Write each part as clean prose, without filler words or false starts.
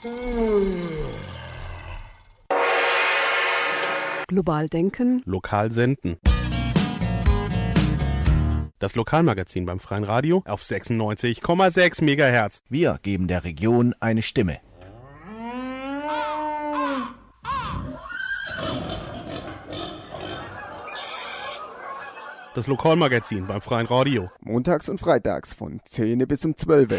Global denken. Lokal senden. Das Lokalmagazin beim Freien Radio auf 96,6 MHz. Wir geben der Region eine Stimme. Das Lokalmagazin beim Freien Radio. Montags und freitags von 10 bis um 12.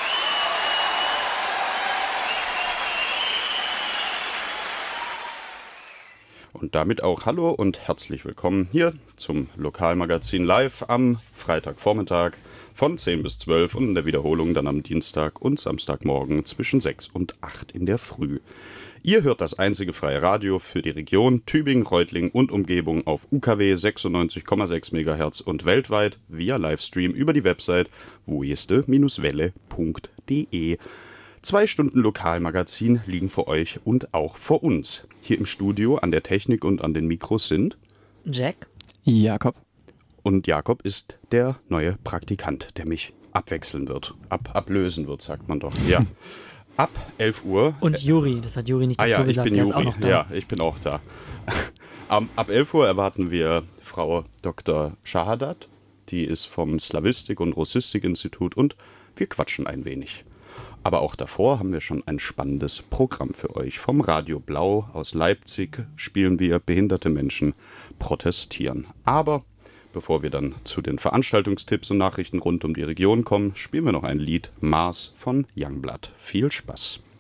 Und damit auch hallo und herzlich willkommen hier zum Lokalmagazin live am Freitagvormittag von 10 bis 12 und in der Wiederholung dann am Dienstag und Samstagmorgen zwischen 6 und 8 in der Früh. Ihr hört das einzige freie Radio für die Region Tübingen, Reutlingen und Umgebung auf UKW 96,6 MHz und weltweit via Livestream über die Website wojeste-welle.de. 2 Stunden Lokalmagazin liegen vor euch und auch vor uns. Hier im Studio an der Technik und an den Mikros sind Jack, Jakob. Und Jakob ist der neue Praktikant, der mich abwechseln wird. Ablösen wird, sagt man doch. Ja. Ab 11 Uhr. Und Juri, das hat Juri nicht dazu gesagt, der ist auch noch da. Ja, ich bin auch da. Ab 11 Uhr erwarten wir Frau Dr. Shahadat. Die ist vom Slawistik- und Russistik-Institut und wir quatschen ein wenig. Aber auch davor haben wir schon ein spannendes Programm für euch. Vom Radio Blau aus Leipzig spielen wir Behinderte Menschen protestieren. Aber bevor wir dann zu den Veranstaltungstipps und Nachrichten rund um die Region kommen, spielen wir noch ein Lied Mars von Youngblood. Viel Spaß!